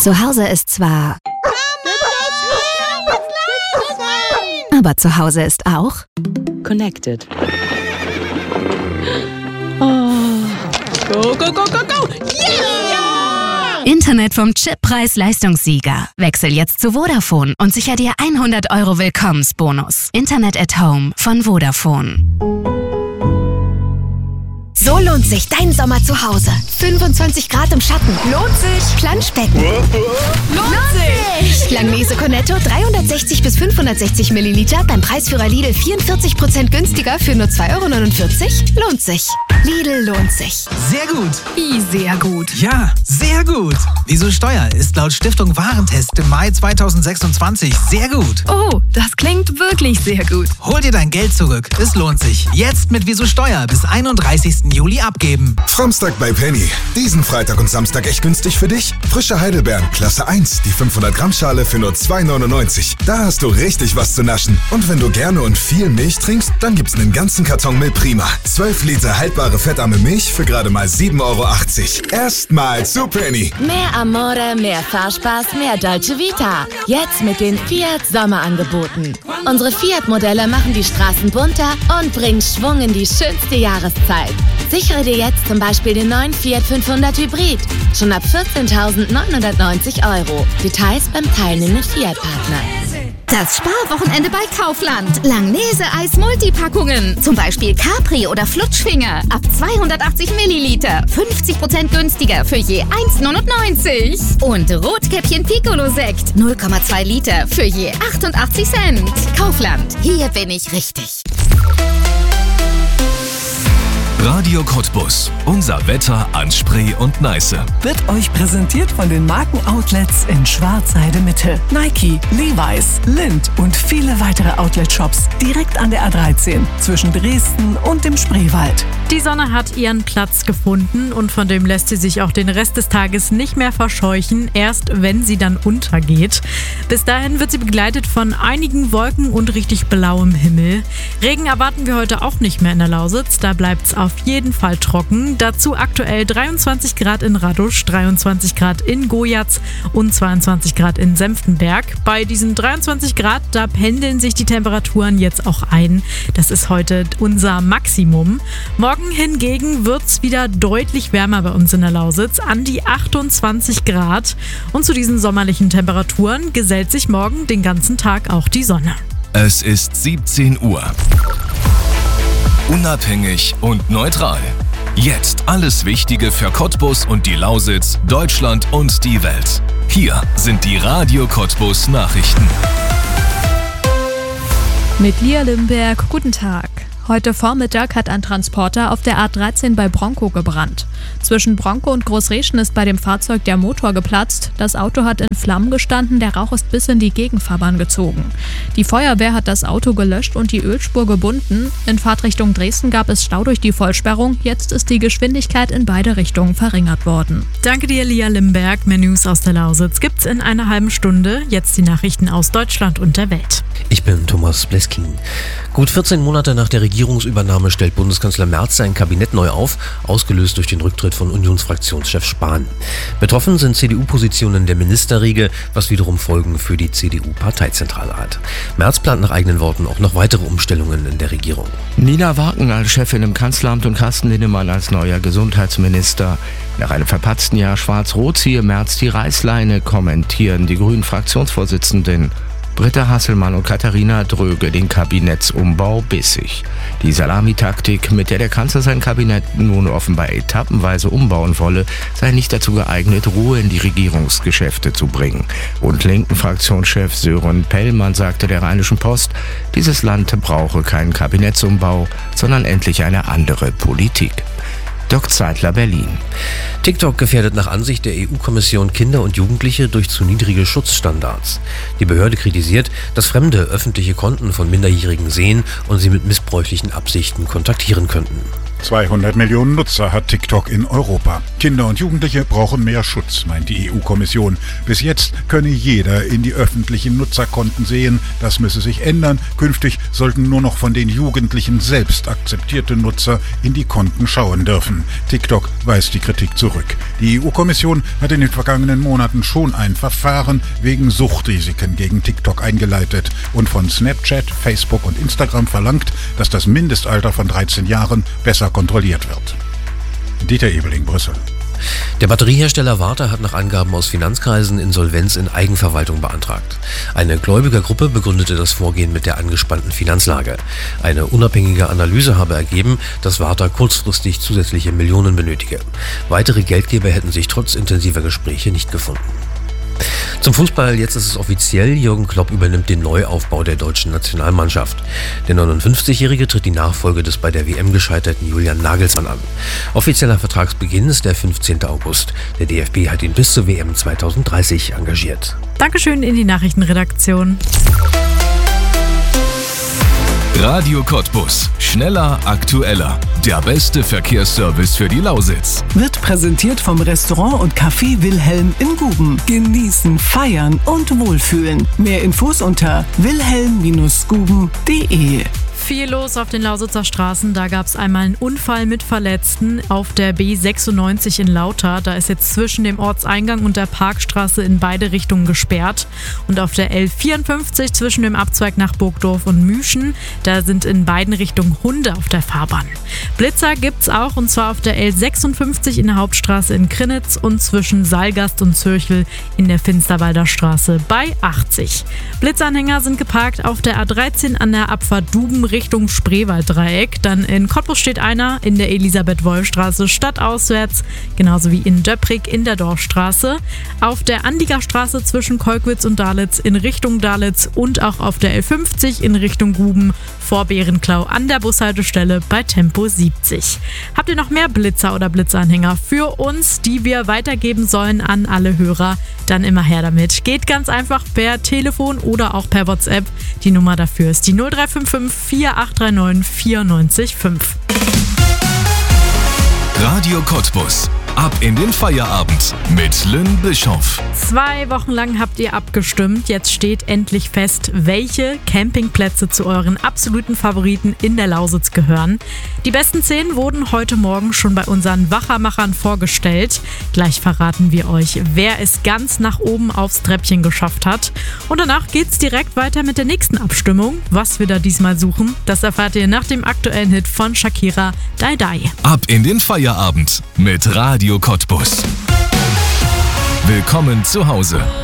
Zu Hause ist zwar... Aber zu Hause ist auch... Connected. Oh. Go, go, go, go, go! Yeah! Internet vom Chip-Preis-Leistungssieger. Wechsel jetzt zu Vodafone und sicher dir 100 € Willkommensbonus. Internet at Home von Vodafone. So lohnt sich dein Sommer zu Hause. 25 Grad im Schatten. Lohnt sich. Planschbecken. Lohnt sich. Langnese Cornetto 360 bis 560 Milliliter beim Preisführer Lidl 44% günstiger für nur 2,49 €. Lohnt sich. Lidl lohnt sich. Sehr gut. Wie sehr gut. Ja, sehr gut. Wieso Steuer ist laut Stiftung Warentest im Mai 2026 sehr gut. Oh, das klingt wirklich sehr gut. Hol dir dein Geld zurück. Es lohnt sich. Jetzt mit Wieso Steuer bis 31. Juli abgeben. Framstag bei Penny. Diesen Freitag und Samstag echt günstig für dich? Frische Heidelbeeren, Klasse 1, die 500 Gramm Schale für nur 2,99 €. Da hast du richtig was zu naschen. Und wenn du gerne und viel Milch trinkst, dann gibt's einen ganzen Karton Milprima. 12 Liter haltbare fettarme Milch für gerade mal 7,80 €. Erstmal zu Penny. Mehr Amore, mehr Fahrspaß, mehr Dolce Vita. Jetzt mit den Fiat Sommerangeboten. Unsere Fiat-Modelle machen die Straßen bunter und bringen Schwung in die schönste Jahreszeit. Sichere dir jetzt zum Beispiel den neuen Fiat 500 Hybrid. Schon ab 14.990 €. Details beim teilnehmenden Fiat-Partner. Das Sparwochenende bei Kaufland. Langnese-Eis Multipackungen. Zum Beispiel Capri oder Flutschfinger. Ab 280 Milliliter. 50% günstiger für je 1,99 €. Und Rotkäppchen Piccolo-Sekt. 0,2 Liter für je 88 Cent. Kaufland. Hier bin ich richtig. Radio Cottbus. Unser Wetter an Spree und Neiße. Wird euch präsentiert von den Markenoutlets in Schwarzheide Mitte. Nike, Levi's, Lindt und viele weitere Outlet-Shops direkt an der A13 zwischen Dresden und dem Spreewald. Die Sonne hat ihren Platz gefunden und von dem lässt sie sich auch den Rest des Tages nicht mehr verscheuchen, erst wenn sie dann untergeht. Bis dahin wird sie begleitet von einigen Wolken und richtig blauem Himmel. Regen erwarten wir heute auch nicht mehr in der Lausitz, da bleibt's auf jeden Fall trocken. Dazu aktuell 23 Grad in Radusch, 23 Grad in Gojatz und 22 Grad in Senftenberg. Bei diesen 23 Grad, da pendeln sich die Temperaturen jetzt auch ein. Das ist heute unser Maximum. Morgen hingegen wird's wieder deutlich wärmer bei uns in der Lausitz, an die 28 Grad. Und zu diesen sommerlichen Temperaturen gesellt sich morgen den ganzen Tag auch die Sonne. Es ist 17 Uhr. Unabhängig und neutral. Jetzt alles Wichtige für Cottbus und die Lausitz, Deutschland und die Welt. Hier sind die Radio Cottbus Nachrichten. Mit Lia Limberg, guten Tag. Heute Vormittag hat ein Transporter auf der A13 bei Bronkow gebrannt. Zwischen Bronkow und Großreschen ist bei dem Fahrzeug der Motor geplatzt. Das Auto hat in Flammen gestanden, der Rauch ist bis in die Gegenfahrbahn gezogen. Die Feuerwehr hat das Auto gelöscht und die Ölspur gebunden. In Fahrtrichtung Dresden gab es Stau durch die Vollsperrung. Jetzt ist die Geschwindigkeit in beide Richtungen verringert worden. Danke dir, Lia Limberg. Mehr News aus der Lausitz gibt's in einer halben Stunde. Jetzt die Nachrichten aus Deutschland und der Welt. Ich bin Thomas Bleskin. Gut 14 Monate nach der Regierungsübernahme stellt Bundeskanzler Merz sein Kabinett neu auf, ausgelöst durch den Rücktritt von Unionsfraktionschef Spahn. Betroffen sind CDU-Positionen der Ministerriege, was wiederum Folgen für die CDU-Parteizentrale hat. Merz plant nach eigenen Worten auch noch weitere Umstellungen in der Regierung. Nina Waken als Chefin im Kanzleramt und Carsten Linnemann als neuer Gesundheitsminister. Nach einem verpatzten Jahr Schwarz-Rot ziehe Merz die Reißleine, kommentieren die Grünen-Fraktionsvorsitzenden. Britta Hasselmann und Katharina Dröge den Kabinettsumbau bissig. Die Salamitaktik, mit der der Kanzler sein Kabinett nun offenbar etappenweise umbauen wolle, sei nicht dazu geeignet, Ruhe in die Regierungsgeschäfte zu bringen. Und linken Fraktionschef Sören Pellmann sagte der Rheinischen Post, dieses Land brauche keinen Kabinettsumbau, sondern endlich eine andere Politik. Dirk Zeitler, Berlin. TikTok gefährdet nach Ansicht der EU-Kommission Kinder und Jugendliche durch zu niedrige Schutzstandards. Die Behörde kritisiert, dass Fremde öffentliche Konten von Minderjährigen sehen und sie mit missbräuchlichen Absichten kontaktieren könnten. 200 Millionen Nutzer hat TikTok in Europa. Kinder und Jugendliche brauchen mehr Schutz, meint die EU-Kommission. Bis jetzt könne jeder in die öffentlichen Nutzerkonten sehen. Das müsse sich ändern. Künftig sollten nur noch von den Jugendlichen selbst akzeptierte Nutzer in die Konten schauen dürfen. TikTok weist die Kritik zurück. Die EU-Kommission hat in den vergangenen Monaten schon ein Verfahren wegen Suchtrisiken gegen TikTok eingeleitet und von Snapchat, Facebook und Instagram verlangt, dass das Mindestalter von 13 Jahren besser kontrolliert wird. Dieter Ebeling, Brüssel. Der Batteriehersteller Varta hat nach Angaben aus Finanzkreisen Insolvenz in Eigenverwaltung beantragt. Eine Gläubigergruppe begründete das Vorgehen mit der angespannten Finanzlage. Eine unabhängige Analyse habe ergeben, dass Varta kurzfristig zusätzliche Millionen benötige. Weitere Geldgeber hätten sich trotz intensiver Gespräche nicht gefunden. Zum Fußball, jetzt ist es offiziell, Jürgen Klopp übernimmt den Neuaufbau der deutschen Nationalmannschaft. Der 59-Jährige tritt die Nachfolge des bei der WM gescheiterten Julian Nagelsmann an. Offizieller Vertragsbeginn ist der 15. August. Der DFB hat ihn bis zur WM 2030 engagiert. Dankeschön in die Nachrichtenredaktion. Radio Cottbus. Schneller, aktueller. Der beste Verkehrsservice für die Lausitz. Wird präsentiert vom Restaurant und Café Wilhelm in Guben. Genießen, feiern und wohlfühlen. Mehr Infos unter wilhelm-guben.de. Viel los auf den Lausitzer Straßen. Da gab es einmal einen Unfall mit Verletzten auf der B96 in Lauter. Da ist jetzt zwischen dem Ortseingang und der Parkstraße in beide Richtungen gesperrt. Und auf der L54 zwischen dem Abzweig nach Burgdorf und Müschen, da sind in beiden Richtungen Hunde auf der Fahrbahn. Blitzer gibt's auch, und zwar auf der L56 in der Hauptstraße in Krinnitz und zwischen Saalgast und Zürchel in der Finsterwalder Straße bei 80. Blitzanhänger sind geparkt auf der A13 an der Abfahrt Duben Richtung Spreewalddreieck. Dann in Cottbus steht einer in der Elisabeth-Woll-Straße stadtauswärts, genauso wie in Döprig in der Dorfstraße. Auf der Andiger Straße zwischen Kolkwitz und Dalitz in Richtung Dalitz und auch auf der L50 in Richtung Guben vor Bärenklau an der Bushaltestelle bei Tempo 70. Habt ihr noch mehr Blitzer oder Blitzanhänger für uns, die wir weitergeben sollen an alle Hörer? Dann immer her damit. Geht ganz einfach per Telefon oder auch per WhatsApp. Die Nummer dafür ist die 0355 4839 94,5. Radio Cottbus. Ab in den Feierabend mit Lynn Bischoff. 2 Wochen lang habt ihr abgestimmt. Jetzt steht endlich fest, welche Campingplätze zu euren absoluten Favoriten in der Lausitz gehören. Die besten 10 wurden heute Morgen schon bei unseren Wachermachern vorgestellt. Gleich verraten wir euch, wer es ganz nach oben aufs Treppchen geschafft hat. Und danach geht's direkt weiter mit der nächsten Abstimmung. Was wir da diesmal suchen, das erfahrt ihr nach dem aktuellen Hit von Shakira, Die Die. Ab in den Feierabend mit Radio Cottbus. Willkommen zu Hause.